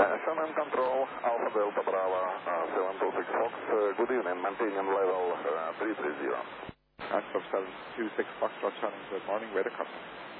SNM Control, Alpha Delta Brava, 726 Fox, good evening, maintaining level 330. Foxtrot 726 Foxtrot, good morning, radar crossing.